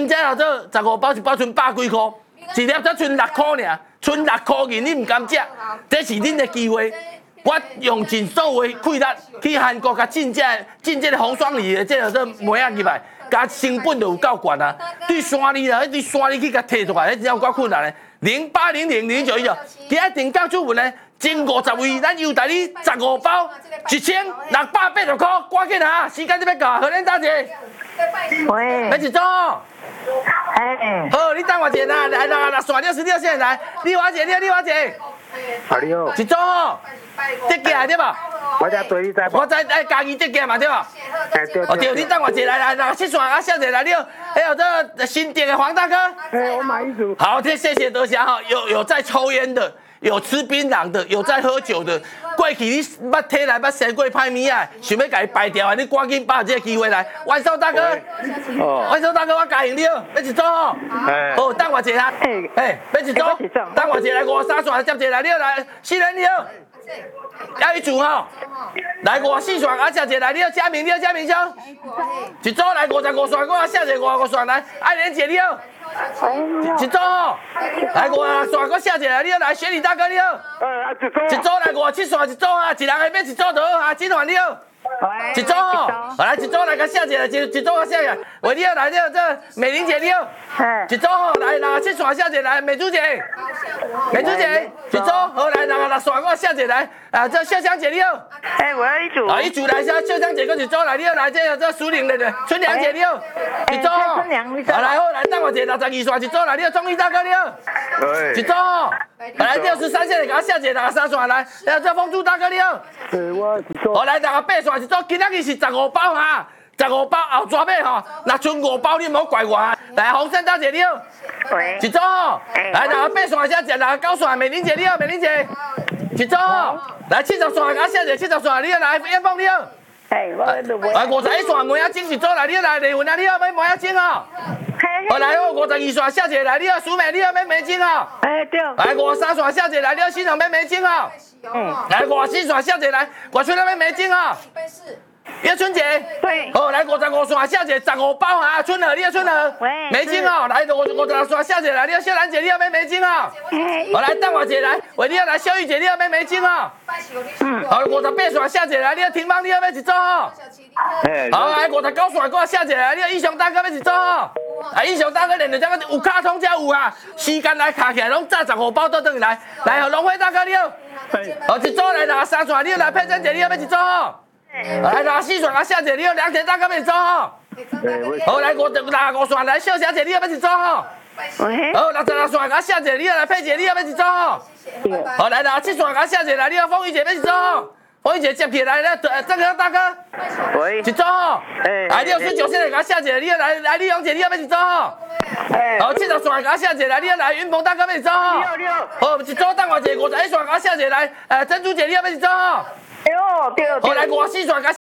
真正哦，这15包一包剩100几块，一粒才剩6块尔，剩6块银你唔敢食，这是恁的机会。我用尽所有的气力去韩国，甲进这个红双梨的这个梅仔入来，甲成本就有够悬啊！对山里啦，对山里去甲摕出来，迄真有够困难的。08000919，今日定岗主文呢，前50位，咱优待你15包，1680块，赶紧啊！时间就要到，互恁打者。 喂， 要一组。 哎， 好，你等我一下啦，来算616先来，你我一个，你我一个。 好你好， 一组哦，这件对吧？ 我才对你知我知爱家己这件嘛对吧？ 哎对哦对，你等我一下来，七线啊，小姐来了，还有这新店的黄大哥。 哎，我买一组。 好，谢谢多谢哈，有在抽烟的，有吃槟榔的，有在喝酒的。过去你捌体内捌生过歹物啊，想要甲伊排掉啊，你赶紧把握这个机会来。万寿大哥，万寿大哥，我答应你哦，要一组哦。好，等我一下。要一组，等我一下来53线接一来，你来4人你好。要一组吼，来54线啊，接一来，你好，嘉明你好，嘉明兄。一组来55线，我下一个55线来，爱莲姐你好。一组吼，来56线，我下一个来，你好，来雪里大哥你好。一组来57线一组啊，一人下要一组就好啊，金环你好。一组吼，来一组来甲下一个，一组甲下一个，喂你好，来你好，这美玲姐你好。一组吼，来67线下一个来美珠姐，美珠姐，一组好来66线我下一个来，啊这秀香姐你好。 哎，我要一组。 啊一组来下秀香姐跟一组来，你好来这苏玲的春良姐你好。一组吼，来好来等我一下62线一组来，你好钟义大哥你好。一组吼，来63线甲下一个63线来，这风珠大哥你好。 我一组。 好来68线一组，今仔日是15包哈。15包后抓尾吼，若剩5包你唔好怪我啊！来，洪胜大姐你好，一组吼，来68线下一69线美玲姐你好，美玲姐，一组吼，来70线甲下一个70线你好，来燕凤你好， 哎，我来51线梅仔精一组来，你好来李文啊你好，买梅仔精哦，好来好52线下一个来，你好苏美你好买梅精哦， 哎对， 来53线下一个来，你好新郎买梅精哦，来54线下一个来，我春来买梅精哦。叶春姐， 对， 好来55线下姐15包啊，春儿，你好春儿，梅精哦，来56线下姐来，你好秀兰姐，你好买梅精哦，好来等我姐来，喂你好来秀玉姐，你好买梅精哦，好58线下姐来，你好婷芳，你好买一组哦，好来59线我下姐来，你好英雄大哥买一组哦，啊英雄大哥连着这个有卡通才有啊，时间来卡起来拢炸15包倒转来，来好龙辉大哥你好，好一组来63线，你好来佩珍姐，你好买一组哦。来64线啊，小姐，你有2田大哥要一组吼。好，来65线来秀小姐，你有要一组吼。好，66线啊，小姐，你有来佩姐，你有要一组吼。好，来67线啊，小姐来，你有凤玉姐要一组吼。凤玉姐接起来了，郑哥大哥，一组吼。来69线啊，小姐，你有来丽蓉姐，你有要一组吼。好，70线啊，小姐来，你有来云鹏大哥要一组吼。好，一组等我一下51线啊，小姐来，珍珠姐，你有要一组吼。 对。 好来54线甲